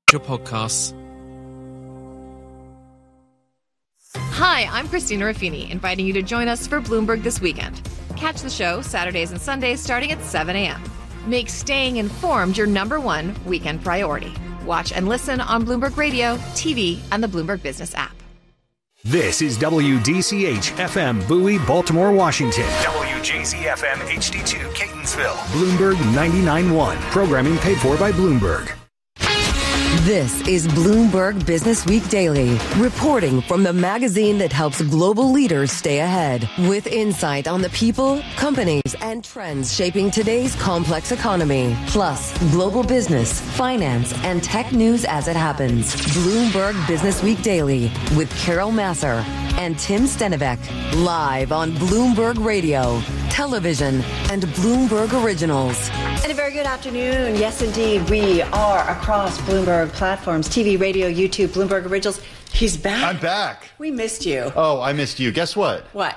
Your podcasts. Hi, I'm Christina Ruffini, inviting you to join us for Bloomberg This Weekend. Catch the show Saturdays and Sundays starting at 7 a.m. Make staying informed your #1 weekend priority. Watch and listen on Bloomberg Radio, TV, and the Bloomberg Business app. This is WDCH FM Bowie, Baltimore, Washington. WJZ FM HD2 Catonsville. Bloomberg 99.1. Programming paid for by Bloomberg. This is Bloomberg Business Week Daily, reporting from the magazine that helps global leaders stay ahead, with insight on the people, companies, and trends shaping today's complex economy, plus global business, finance, and tech news as it happens. Bloomberg Business Week Daily with Carol Masser and Tim Stenivek, live on Bloomberg Radio, television, and Bloomberg Originals. And a very good afternoon. Yes, indeed. We are across Bloomberg platforms, TV, radio, YouTube, Bloomberg Originals. He's back. I'm back. We missed you. Oh, I missed you. Guess what? What?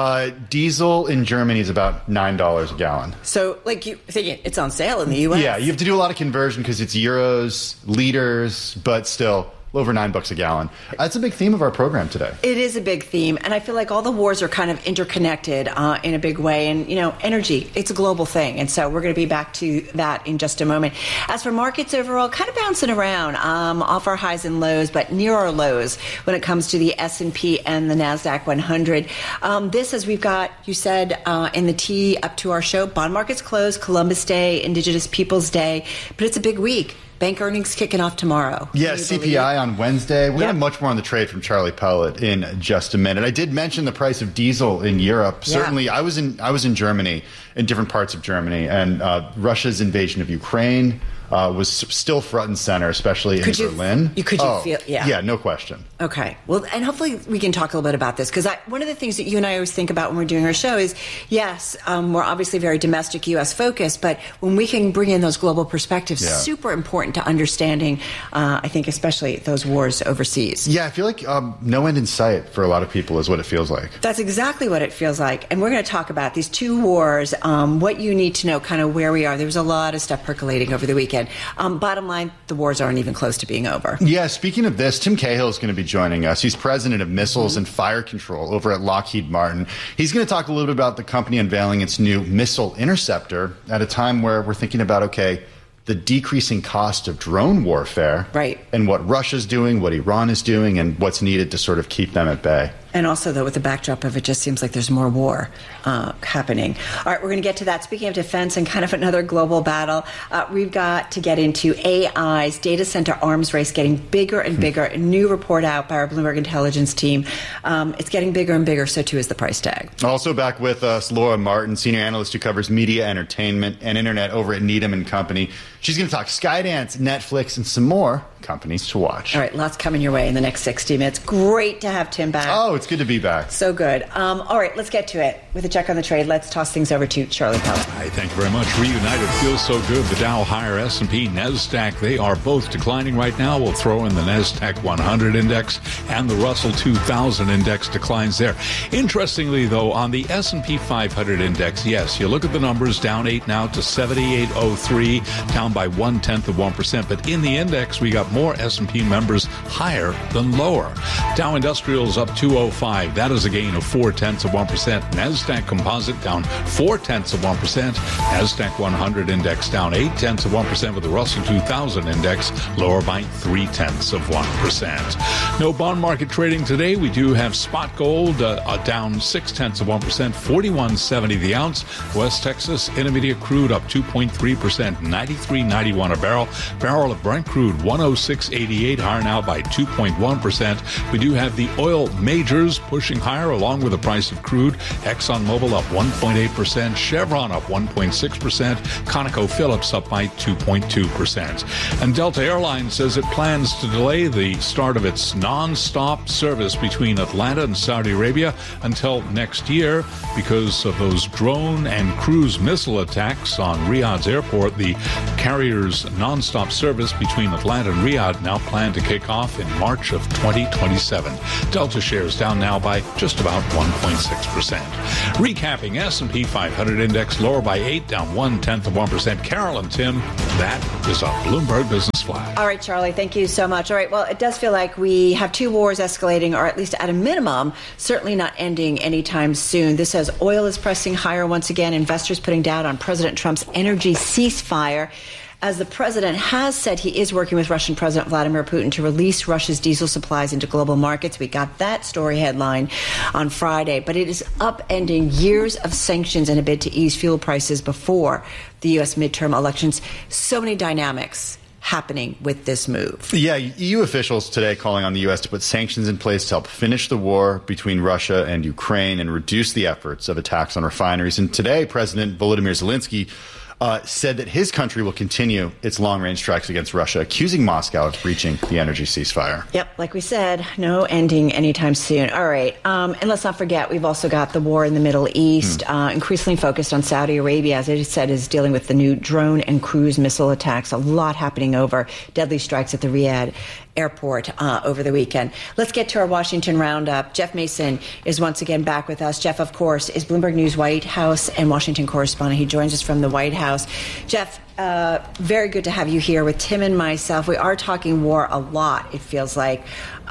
Diesel in Germany is about $9 a gallon. So, like, you thinking it's on sale in the U.S.? Yeah, you have to do a lot of conversion because it's euros, liters, but still over $9 a gallon. That's a big theme of our program today. It is a big theme, and I feel like all the wars are kind of interconnected in a big way. And, you know, energy, it's a global thing. And so we're going to be back to that in just a moment. As for markets overall, kind of bouncing around off our highs and lows, but near our lows when it comes to the S&P and the NASDAQ 100. This, as we've got, you said, in the tee up to our show, bond markets closed, Columbus Day, Indigenous Peoples Day, but it's a big week. Bank earnings kicking off tomorrow. Yeah, CPI on Wednesday. We're going to have much more on the trade from Charlie Pellet in just a minute. I did mention the price of diesel in Europe. Certainly, I was in Germany, in different parts of Germany, and Russia's invasion of Ukraine was still front and center, especially in Berlin. Could you feel? Yeah. Yeah, no question. Okay. Well, and hopefully we can talk a little bit about this, because one of the things that you and I always think about when we're doing our show is, yes, we're obviously very domestic U.S. focused, but when we can bring in those global perspectives, super important to understanding, I think, especially those wars overseas. Yeah, I feel like no end in sight for a lot of people is what it feels like. That's exactly what it feels like. And we're going to talk about these two wars, what you need to know, kind of where we are. There was a lot of stuff percolating over the weekend. Bottom line, the wars aren't even close to being over. Yeah, speaking of this, Tim Cahill is going to be joining us. He's president of Missiles and Fire Control over at Lockheed Martin. He's going to talk a little bit about the company unveiling its new missile interceptor at a time where we're thinking about, okay, the decreasing cost of drone warfare, right, and what Russia's doing, what Iran is doing, and what's needed to sort of keep them at bay. And also, though, with the backdrop of it just seems like there's more war happening. All right, we're going to get to that. Speaking of defense and kind of another global battle, we've got to get into AI's data center arms race getting bigger and bigger. A new report out by our Bloomberg Intelligence team. It's getting bigger and bigger, so too is the price tag. Also back with us, Laura Martin, senior analyst who covers media, entertainment, and internet over at Needham & Company. She's going to talk Skydance, Netflix, and some more companies to watch. All right, lots coming your way in the next 60 minutes. Great to have Tim back. Oh, it's good to be back. So good. All right, let's get to it. With a check on the trade, let's toss things over to Charlie Pellet. Hi, thank you very much. Reunited feels so good. The Dow higher, S&P, NASDAQ, they are both declining right now. We'll throw in the NASDAQ 100 index and the Russell 2000 index declines there. Interestingly, though, on the S&P 500 index, yes, you look at the numbers, down 8 now to 7803, down by 0.1%. But in the index, we got more S&P members higher than lower. Dow Industrials up 205. That is a gain of 0.4%. NASDAQ Composite down 0.4%. NASDAQ 100 index down 0.8%, with the Russell 2000 index lower by 0.3%. No bond market trading today. We do have spot gold down 0.6%, 41.70 the ounce. West Texas Intermediate crude up 2.3%, 93.91 a barrel. Barrel of Brent crude 106.88, higher now by 2.1%. We do have the oil majors pushing higher along with the price of crude. ExxonMobil up 1.8%, Chevron up 1.6%, ConocoPhillips up by 2.2%. And Delta Airlines says it plans to delay the start of its non-stop service between Atlanta and Saudi Arabia until next year because of those drone and cruise missile attacks on Riyadh's airport. The carrier's non-stop service between Atlanta and Riyadh now planned to kick off in March of 2027. Delta shares down now by just about 1.6%. Recapping, S&P 500 index lower by 8, down 0.1%. Carol and Tim, that is a Bloomberg Business Flash. All right, Charlie, thank you so much. All right, well, it does feel like we have two wars escalating, or at least at a minimum, certainly not ending anytime soon. This says oil is pressing higher once again, investors putting doubt on President Trump's energy ceasefire, as the president has said he is working with Russian President Vladimir Putin to release Russia's diesel supplies into global markets. We got that story headline on Friday, but it is upending years of sanctions in a bid to ease fuel prices before the U.S. midterm elections. So many dynamics happening with this move. Yeah, EU officials today calling on the U.S. to put sanctions in place to help finish the war between Russia and Ukraine and reduce the efforts of attacks on refineries. And today, President Volodymyr Zelensky said that his country will continue its long-range strikes against Russia, accusing Moscow of breaching the energy ceasefire. Yep, like we said, no ending anytime soon. All right, and let's not forget, we've also got the war in the Middle East, increasingly focused on Saudi Arabia, as I said, is dealing with the new drone and cruise missile attacks. A lot happening over deadly strikes at the Riyadh airport over the weekend. Let's get to our Washington roundup. Jeff Mason is once again back with us. Jeff, of course, is Bloomberg News White House and Washington correspondent. He joins us from the White House. Jeff, very good to have you here with Tim and myself. We are talking war a lot, it feels like.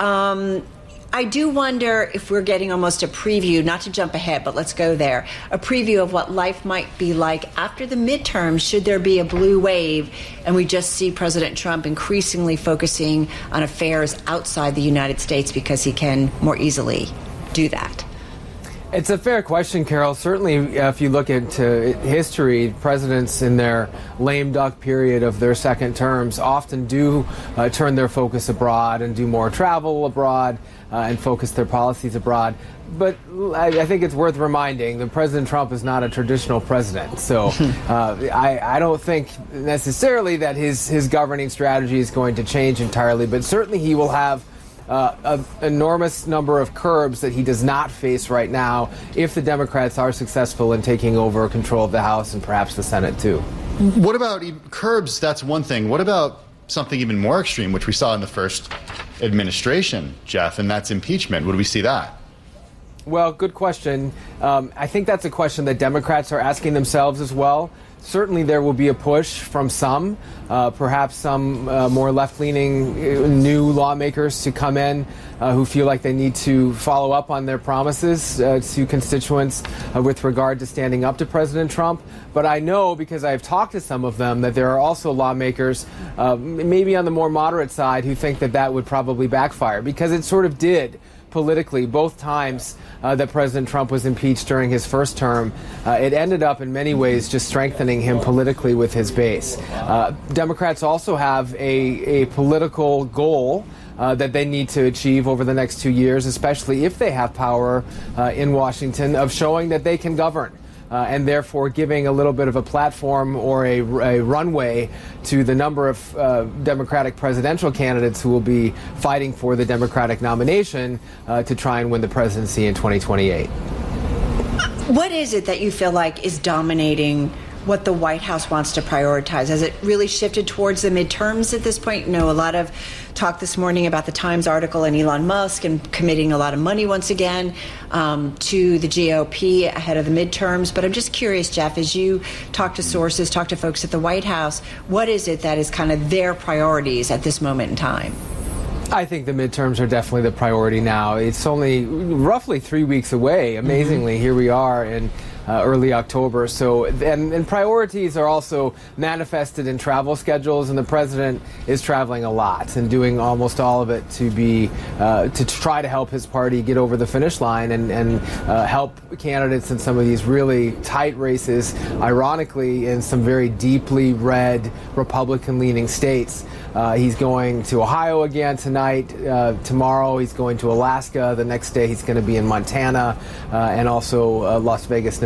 I do wonder if we're getting almost a preview, not to jump ahead, but let's go there, a preview of what life might be like after the midterms, should there be a blue wave, and we just see President Trump increasingly focusing on affairs outside the United States because he can more easily do that. It's a fair question, Carol. Certainly, if you look into history, presidents in their lame duck period of their second terms often do turn their focus abroad and do more travel abroad and focus their policies abroad. But I think it's worth reminding that President Trump is not a traditional president. So I don't think necessarily that his governing strategy is going to change entirely, but certainly he will have an enormous number of curbs that he does not face right now if the Democrats are successful in taking over control of the House and perhaps the Senate, too. What about curbs? That's one thing. What about something even more extreme, which we saw in the first administration, Jeff, and that's impeachment? Would we see that? Well, good question. I think that's a question that Democrats are asking themselves as well. Certainly there will be a push from some, perhaps some more left-leaning new lawmakers to come in who feel like they need to follow up on their promises to constituents with regard to standing up to President Trump. But I know, because I've talked to some of them, that there are also lawmakers, maybe on the more moderate side, who think that that would probably backfire, because it sort of did politically both times that President Trump was impeached during his first term. It ended up in many ways just strengthening him politically with his base. Democrats also have a political goal that they need to achieve over the next 2 years, especially if they have power in Washington, of showing that they can govern. And therefore giving a little bit of a platform or a runway to the number of Democratic presidential candidates who will be fighting for the Democratic nomination to try and win the presidency in 2028. What is it that you feel like is dominating what the White House wants to prioritize? Has it really shifted towards the midterms at this point? You know, a lot of talk this morning about the Times article and Elon Musk and committing a lot of money once again to the GOP ahead of the midterms. But I'm just curious, Jeff, as you talk to sources, talk to folks at the White House, what is it that is kind of their priorities at this moment in time? I think the midterms are definitely the priority now. It's only roughly 3 weeks away. Amazingly, here we are in early October. So, and priorities are also manifested in travel schedules, and the president is traveling a lot and doing almost all of it to try to help his party get over the finish line and help candidates in some of these really tight races, ironically, in some very deeply red Republican-leaning states. He's going to Ohio again tonight. Tomorrow he's going to Alaska. The next day he's going to be in Montana and also Las Vegas, Nevada.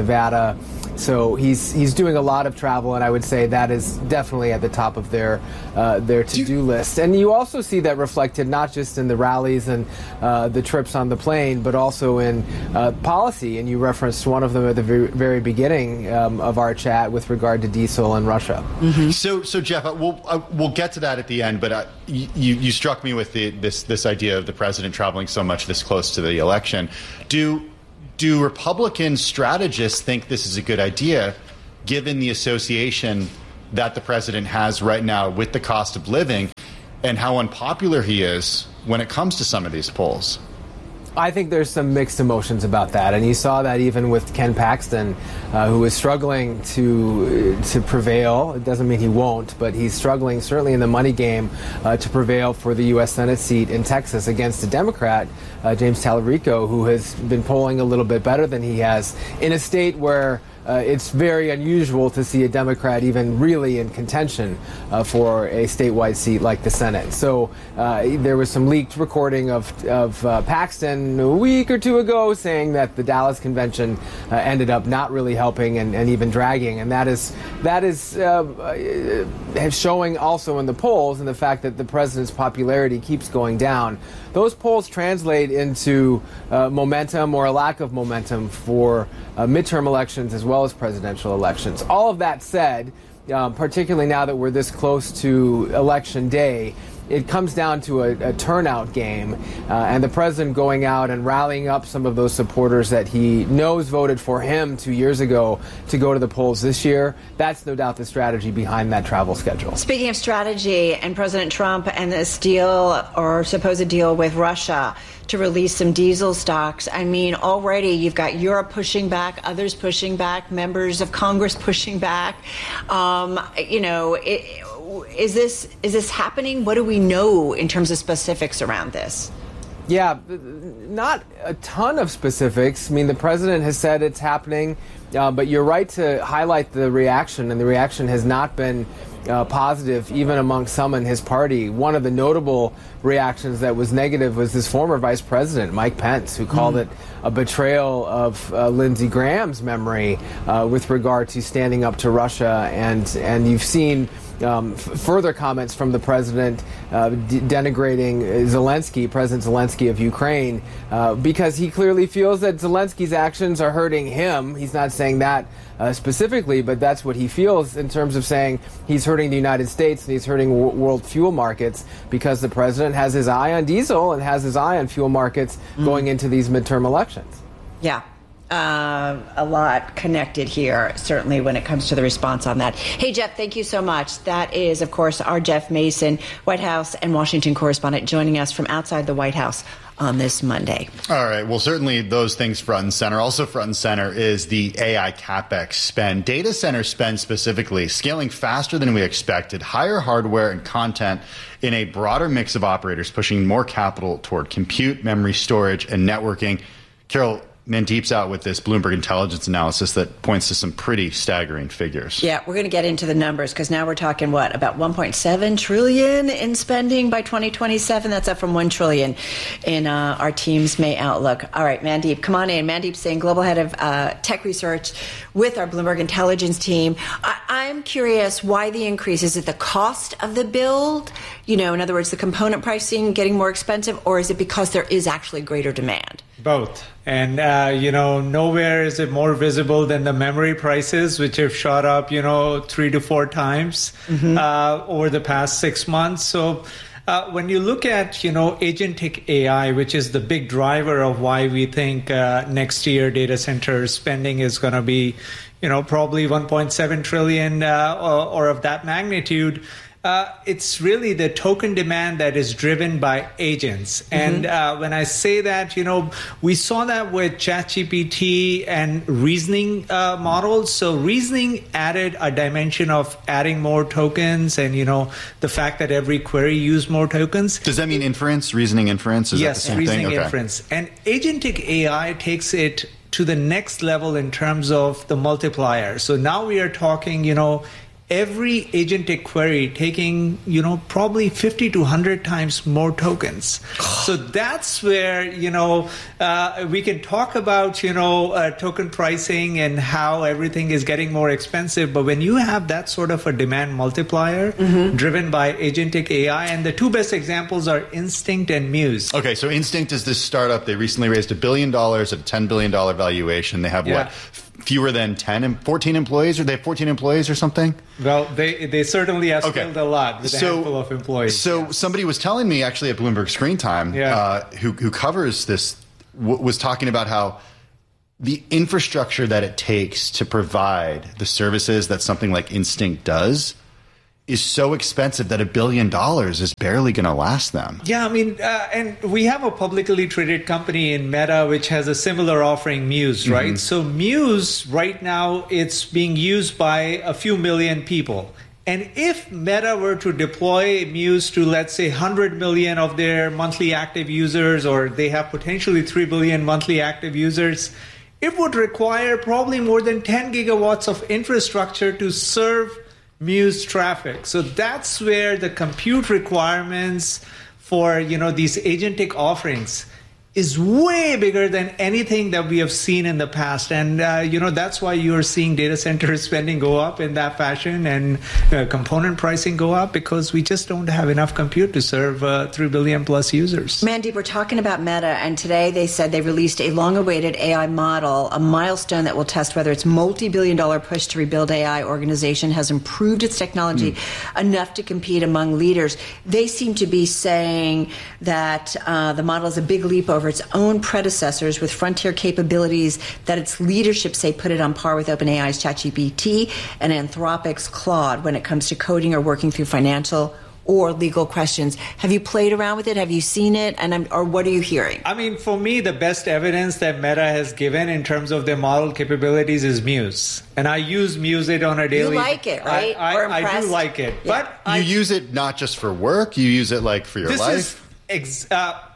Nevada. So he's doing a lot of travel, and I would say that is definitely at the top of their to-do list. And you also see that reflected not just in the rallies and the trips on the plane, but also in policy. And you referenced one of them at the very beginning of our chat with regard to diesel and Russia. Mm-hmm. So Jeff, we'll get to that at the end. But you struck me with this idea of the president traveling so much this close to the election. Do Republican strategists think this is a good idea, given the association that the president has right now with the cost of living and how unpopular he is when it comes to some of these polls? I think there's some mixed emotions about that, and you saw that even with Ken Paxton, who is struggling to prevail. It doesn't mean he won't, but he's struggling certainly in the money game to prevail for the U.S. Senate seat in Texas against a Democrat, James Talarico, who has been polling a little bit better than he has in a state where it's very unusual to see a Democrat even really in contention for a statewide seat like the Senate. So there was some leaked recording of Paxton a week or two ago saying that the Dallas convention ended up not really helping and even dragging. And that is showing also in the polls, and the fact that the president's popularity keeps going down. Those polls translate into momentum or a lack of momentum for midterm elections as well as presidential elections. All of that said, particularly now that we're this close to Election Day, it comes down to a turnout game, and the president going out and rallying up some of those supporters that he knows voted for him 2 years ago to go to the polls this year. That's no doubt the strategy behind that travel schedule. Speaking of strategy and President Trump and this deal or supposed deal with Russia to release some diesel stocks, I mean, already you've got Europe pushing back, others pushing back, members of Congress pushing back. Is this happening? What do we know in terms of specifics around this? Yeah, not a ton of specifics. I mean, the president has said it's happening, but you're right to highlight the reaction, and the reaction has not been positive, even among some in his party. One of the notable reactions that was negative was his former vice president, Mike Pence, who called it a betrayal of Lindsey Graham's memory with regard to standing up to Russia. And you've seen further comments from the president denigrating President Zelensky of Ukraine, because he clearly feels that Zelensky's actions are hurting him. He's not saying that specifically, but that's what he feels in terms of saying he's hurting the United States and he's hurting world fuel markets, because the president has his eye on diesel and has his eye on fuel markets going into these midterm elections. Yeah. A lot connected here, certainly when it comes to the response on that. Hey, Jeff, thank you so much. That is, of course, our Jeff Mason, White House and Washington correspondent, joining us from outside the White House on this Monday. All right. Well, certainly those things front and center. Also front and center is the AI CapEx spend. Data center spend specifically, scaling faster than we expected, higher hardware and content in a broader mix of operators, pushing more capital toward compute, memory storage, and networking. Carol, Mandeep's out with this Bloomberg intelligence analysis that points to some pretty staggering figures. Yeah, we're going to get into the numbers, because now we're talking, about $1.7 trillion in spending by 2027? That's up from $1 trillion in our team's May outlook. All right, Mandeep, come on in. Mandeep Singh, global head of tech research with our Bloomberg intelligence team. I'm curious why the increase. Is it the cost of the build? In other words, the component pricing getting more expensive, or is it because there is actually greater demand? Both. And, nowhere is it more visible than the memory prices, which have shot up, 3 to 4 times over the past 6 months. So when you look at, agentic AI, which is the big driver of why we think next year data center spending is going to be, probably 1.7 trillion or of that magnitude, it's really the token demand that is driven by agents. And when I say that, we saw that with ChatGPT and reasoning models. So reasoning added a dimension of adding more tokens, and, the fact that every query used more tokens. Does that mean inference, reasoning inference? Is yes, that the same reasoning thing? Okay. inference. And agentic AI takes it to the next level in terms of the multiplier. So now we are talking, every agentic query taking, probably 50 to 100 times more tokens. So that's where, we can talk about, token pricing and how everything is getting more expensive. But when you have that sort of a demand multiplier driven by agentic AI, and the two best examples are Instinct and Muse. Okay, so Instinct is this startup. They recently raised $1 billion at a $10 billion valuation. They have fewer than 14 employees, or they have 14 employees or something? Well, they certainly have scaled a lot with a handful of employees. So somebody was telling me actually at Bloomberg Screen Time, who covers this, was talking about how the infrastructure that it takes to provide the services that something like Instinct does is so expensive that $1 billion is barely going to last them. Yeah, I mean, and we have a publicly traded company in Meta which has a similar offering, Muse, right? So Muse, right now, it's being used by a few million people. And if Meta were to deploy Muse to, let's say, 100 million of their monthly active users, or they have potentially 3 billion monthly active users, it would require probably more than 10 gigawatts of infrastructure to serve Muse traffic. So that's where the compute requirements for, these agentic offerings is way bigger than anything that we have seen in the past. And, that's why you're seeing data center spending go up in that fashion and component pricing go up, because we just don't have enough compute to serve 3 billion plus users. Mandeep, we're talking about Meta, and today they said they released a long-awaited AI model, a milestone that will test whether its multi-billion-dollar push to rebuild AI organization has improved its technology enough to compete among leaders. They seem to be saying that the model is a big leap over its own predecessors with frontier capabilities that its leadership say put it on par with OpenAI's ChatGPT and Anthropic's Claude when it comes to coding or working through financial or legal questions. Have you played around with it? Have you seen it? Or what are you hearing? I mean, for me, the best evidence that Meta has given in terms of their model capabilities is Muse. And I use Muse it on a daily... You like it, right? I do like it. Yeah. But you use it not just for work, you use it like for your life? This is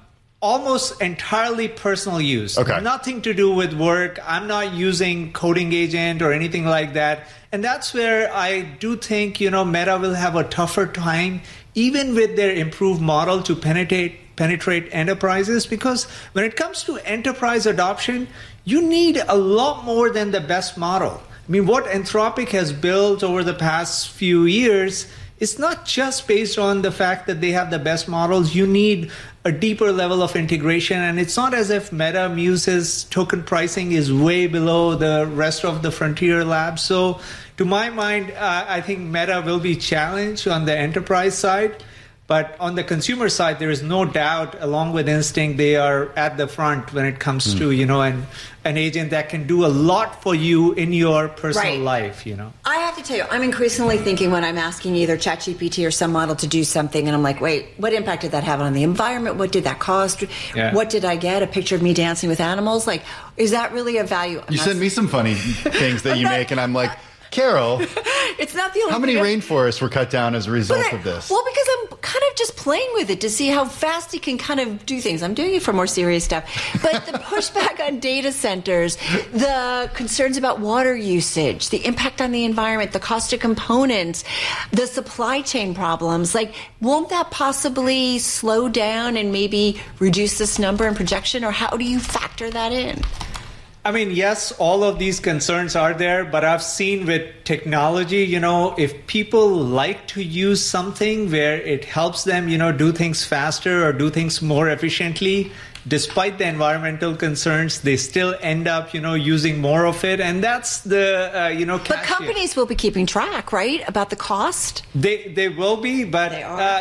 almost entirely personal use. Okay. Nothing to do with work. I'm not using coding agent or anything like that. And that's where I do think, Meta will have a tougher time, even with their improved model, to penetrate enterprises, because when it comes to enterprise adoption, you need a lot more than the best model. I mean, what Anthropic has built over the past few years, it's not just based on the fact that they have the best models. You need a deeper level of integration, and it's not as if Meta Muse's token pricing is way below the rest of the frontier labs. So to my mind, I think Meta will be challenged on the enterprise side. But on the consumer side, there is no doubt, along with Instinct, they are at the front when it comes to, an agent that can do a lot for you in your personal life, I have to tell you, I'm increasingly thinking when I'm asking either ChatGPT or some model to do something, and I'm like, wait, what impact did that have on the environment? What did that cost? Yeah. What did I get? A picture of me dancing with animals? Like, is that really a value? You send me some funny things that you make, and I'm like, Carol, it's not the only how many rainforests were cut down as a result of this? Well, because I'm kind of just playing with it to see how fast it can kind of do things. I'm doing it for more serious stuff. But the pushback on data centers, the concerns about water usage, the impact on the environment, the cost of components, the supply chain problems, won't that possibly slow down and maybe reduce this number and projection? Or how do you factor that in? I mean, yes, all of these concerns are there, but I've seen with technology, if people like to use something where it helps them, do things faster or do things more efficiently, despite the environmental concerns, they still end up, using more of it. And that's the, But companies will be keeping track, right, about the cost? They will be, but,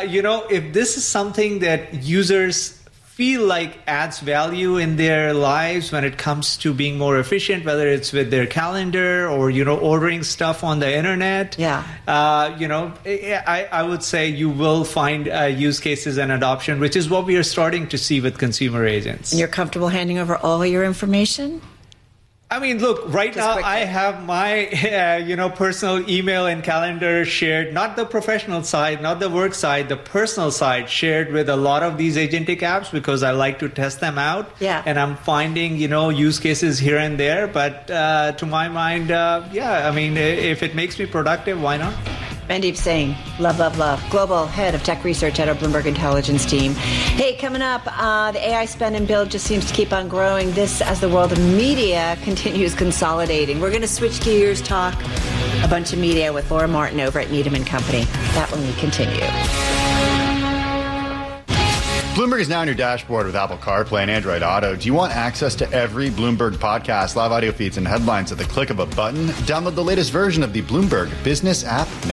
if this is something that users feel like adds value in their lives when it comes to being more efficient, whether it's with their calendar or, ordering stuff on the internet. Yeah. I would say you will find use cases and adoption, which is what we are starting to see with consumer agents. And you're comfortable handing over all your information? I mean, look, right now I have my, personal email and calendar shared, not the professional side, not the work side, the personal side shared with a lot of these agentic apps because I like to test them out. Yeah. And I'm finding, use cases here and there. But to my mind, if it makes me productive, why not? Mandeep Singh, love, love, love. Global head of tech research at our Bloomberg Intelligence team. Hey, coming up, the AI spend and build just seems to keep on growing. This as the world of media continues consolidating. We're going to switch gears, talk a bunch of media with Laura Martin over at Needham & Company. That when we continue. Bloomberg is now on your dashboard with Apple CarPlay and Android Auto. Do you want access to every Bloomberg podcast, live audio feeds, and headlines at the click of a button? Download the latest version of the Bloomberg Business app now.